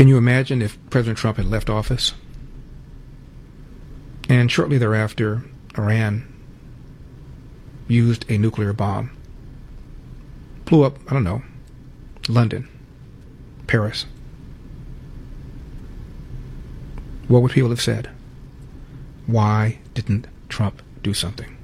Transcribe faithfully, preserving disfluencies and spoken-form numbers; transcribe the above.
Can you imagine if President Trump had left office and shortly thereafter Iran used a nuclear bomb, blew up, I don't know, London, Paris? What would people have said? Why didn't Trump do something?